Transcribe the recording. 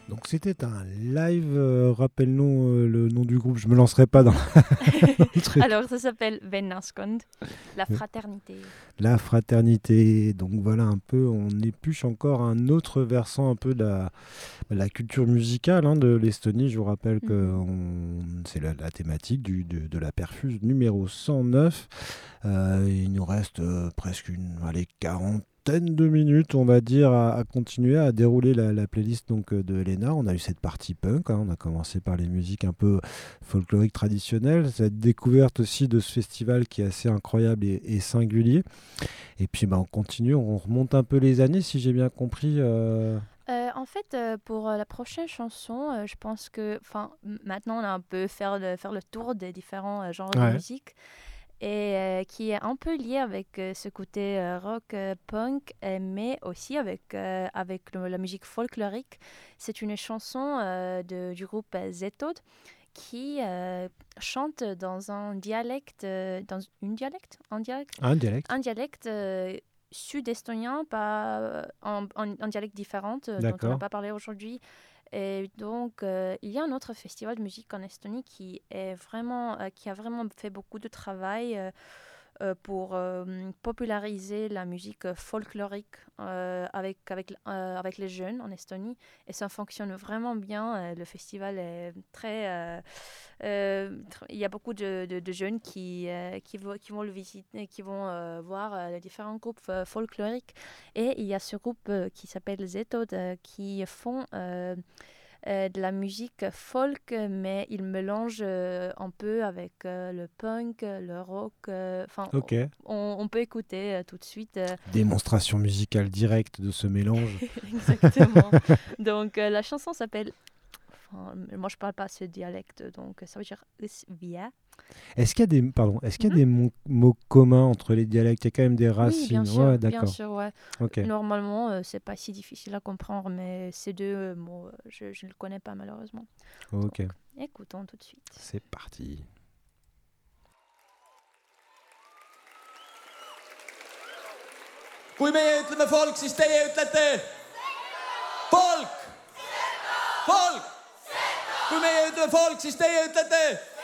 Donc c'était un live, rappelle-nous le nom du groupe, je me lancerai pas dans le truc. Alors, ça s'appelle Vennascond, la fraternité. La fraternité, donc voilà un peu, on épluche encore un autre versant un peu de la culture musicale hein, de l'Estonie. Je vous rappelle que Mhm. c'est la thématique de la perfuse numéro 109. Il nous reste presque allez, quarantaine de minutes, on va dire, à continuer à dérouler la playlist donc, de Elena. On a eu cette partie punk, hein, on a commencé par les musiques un peu folkloriques traditionnelles, cette découverte aussi de ce festival qui est assez incroyable et singulier. Et puis bah, on continue, on remonte un peu les années, si j'ai bien compris. En fait, pour la prochaine chanson, je pense que, enfin, maintenant on a un peu faire le tour des différents genres de Ouais. musique et qui est un peu lié avec ce côté rock, punk, mais aussi avec la musique folklorique. C'est une chanson du groupe Zetod qui chante dans un dialecte, Un dialecte. un dialecte sud-estonien, pas un dialecte différent dont on n'a D'accord. pas parlé aujourd'hui. Et donc, il y a un autre festival de musique en Estonie qui a vraiment fait beaucoup de travail pour populariser la musique folklorique avec les jeunes en Estonie. Et ça fonctionne vraiment bien. Le festival est il y a beaucoup de jeunes qui vont le visiter, qui vont voir les différents groupes folkloriques. Et il y a ce groupe qui s'appelle Zetod qui font de la musique folk, mais ils mélangent un peu avec le punk, le rock. Enfin, Ok. on peut écouter tout de suite. Démonstration musicale directe de ce mélange. Exactement. Donc, la chanson s'appelle. Enfin, moi, je parle pas ce dialecte, donc ça veut dire Usvia. Est-ce qu'il y a est-ce qu'il y a Mhm. des mots communs entre les dialectes? Il y a quand même des Oui, racines. Ouais, bien d'accord. sûr, ouais. Ok. Normalement, c'est pas si difficile à comprendre, mais ces deux mots, je ne le connais pas malheureusement. Donc, Ok. écoutons tout de suite. C'est parti. Kui meie ütleme folk, siis teie ütlete folk, folk. Kui meie ütleme folk, siis teie ütlete